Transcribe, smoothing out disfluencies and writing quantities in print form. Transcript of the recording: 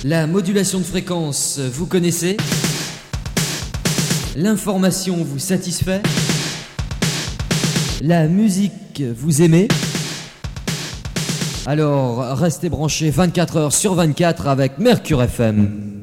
La modulation de fréquence, vous connaissez? L'information vous satisfait? La musique, vous aimez? Alors, restez branchés 24 heures sur 24 avec Mercure FM.